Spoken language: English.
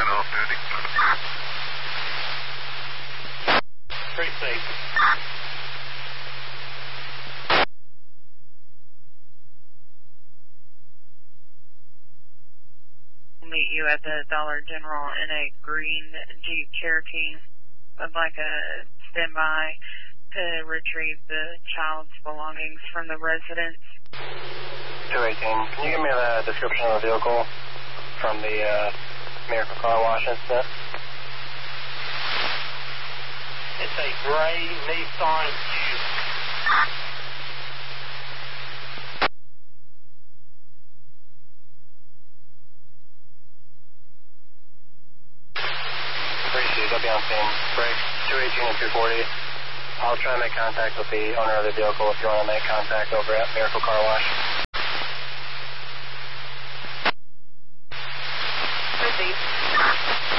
off duty. Pretty safe. We'll meet you at the Dollar General in a green Jeep Cherokee. I'd like a standby to retrieve the child's belongings from the residence. 218. Can you give me the description of the vehicle from the Miracle Car Wash incident? It's a gray Nissan Juke. Appreciate it. I'll be on scene. Break 218 and 240. I'll try to make contact with the owner of the vehicle if you want to make contact over at Miracle Car Wash. Proceed.